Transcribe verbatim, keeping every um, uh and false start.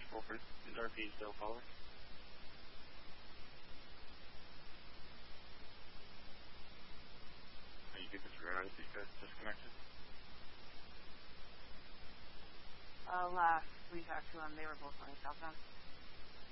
Wolford, is R P still calling? Are you good to realize that you got disconnected? Uh, last we talked to them, they were both on southbound.